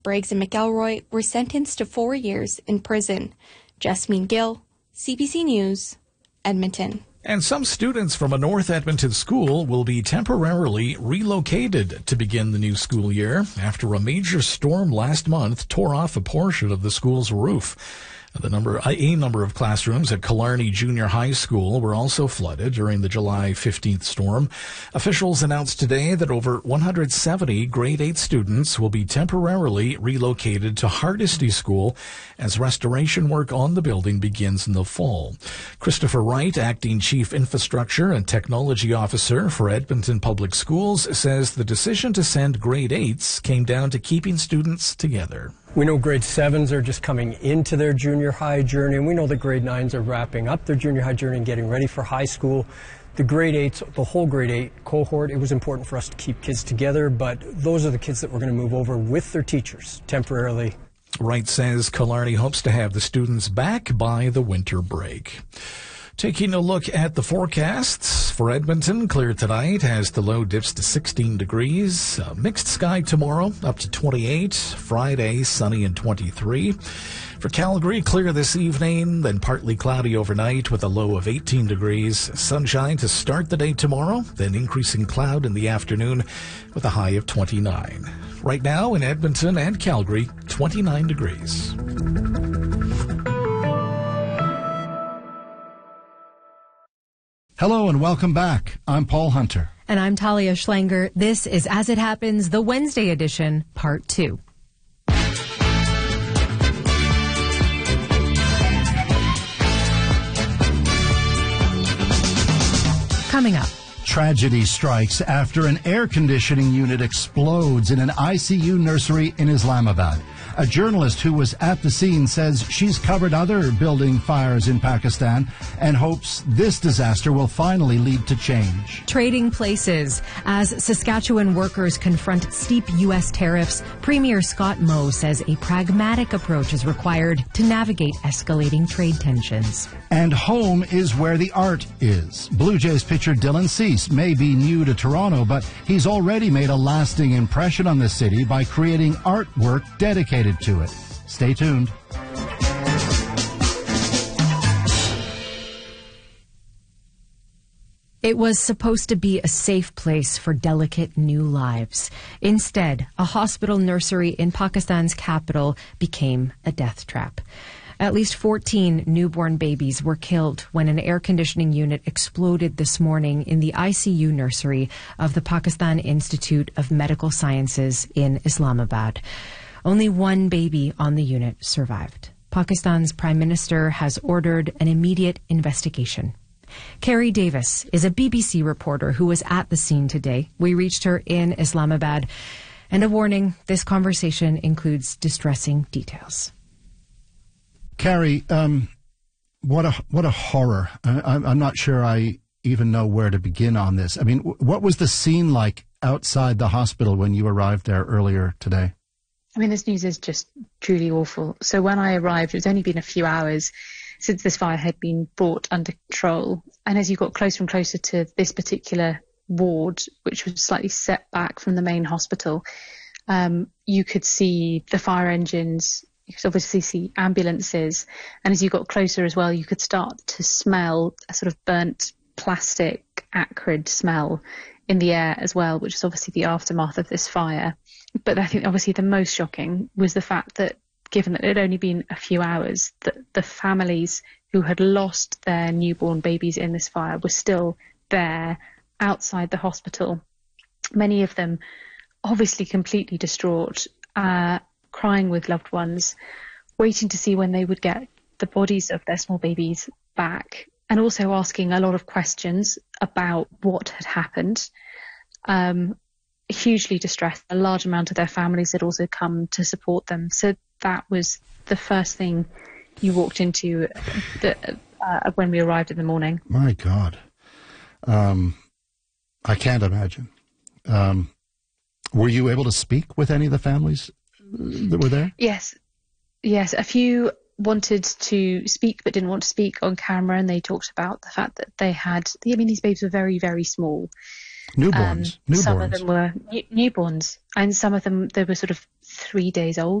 Briggs and McElroy were sentenced to 4 years in prison. Jasmine Gill, CBC News, Edmonton. And some students from a North Edmonton school will be temporarily relocated to begin the new school year after a major storm last month tore off a portion of the school's roof. A number of classrooms at Killarney Junior High School were also flooded during the July 15th storm. Officials announced today that over 170 grade 8 students will be temporarily relocated to Hardisty School as restoration work on the building begins in the fall. Christopher Wright, Acting Chief Infrastructure and Technology Officer for Edmonton Public Schools, says the decision to send grade 8s came down to keeping students together. We know grade 7s are just coming into their junior high journey, and we know the grade 9s are wrapping up their junior high journey and getting ready for high school. The grade 8s, the whole grade 8 cohort, it was important for us to keep kids together, but those are the kids that we're going to move over with their teachers temporarily. Wright says Killarney hopes to have the students back by the winter break. Taking a look at the forecasts for Edmonton, clear tonight as the low dips to 16 degrees. Mixed sky tomorrow, up to 28. Friday, sunny and 23. For Calgary, clear this evening, then partly cloudy overnight with a low of 18 degrees. Sunshine to start the day tomorrow, then increasing cloud in the afternoon with a high of 29. Right now in Edmonton and Calgary, 29 degrees. Hello and welcome back. I'm Paul Hunter. And I'm Talia Schlanger. This is As It Happens, the Wednesday edition, Part 2. Coming up. Tragedy strikes after an air conditioning unit explodes in an ICU nursery in Islamabad. A journalist who was at the scene says she's covered other building fires in Pakistan and hopes this disaster will finally lead to change. Trading places. As Saskatchewan workers confront steep U.S. tariffs, Premier Scott Moe says a pragmatic approach is required to navigate escalating trade tensions. And home is where the art is. Blue Jays pitcher Dylan Cease may be new to Toronto, but he's already made a lasting impression on the city by creating artwork dedicated to it. Stay tuned. It was supposed to be a safe place for delicate new lives. Instead, a hospital nursery in Pakistan's capital became a death trap. At least 14 newborn babies were killed when an air conditioning unit exploded this morning in the ICU nursery of the Pakistan Institute of Medical Sciences in Islamabad. Only one baby on the unit survived. Pakistan's Prime Minister has ordered an immediate investigation. Carrie Davis is a BBC reporter who was at the scene today. We reached her in Islamabad. And a warning, this conversation includes distressing details. Carrie, what a horror. I'm not sure I even know where to begin on this. I mean, what was the scene like outside the hospital when you arrived there earlier today? I mean, this news is just truly awful. So when I arrived, it's only been a few hours since this fire had been brought under control. And as you got closer and closer to this particular ward, which was slightly set back from the main hospital, you could see the fire engines, you could obviously see ambulances. And as you got closer as well, you could start to smell a sort of burnt plastic, acrid smell in the air as well, which is obviously the aftermath of this fire. But I think obviously the most shocking was the fact that, given that it had only been a few hours, that the families who had lost their newborn babies in this fire were still there outside the hospital. Many of them obviously completely distraught, crying with loved ones, waiting to see when they would get the bodies of their small babies back, and also asking a lot of questions about what had happened. Hugely distressed. A large amount of their families had also come to support them. So that was the first thing you walked into when we arrived in the morning. My God. I can't imagine. Were you able to speak with any of the families that were there? Yes. A few wanted to speak but didn't want to speak on camera, and they talked about the fact that they had, these babies were very, very small. Newborns. Some of them were newborns, and some of them, they were sort of 3 days old.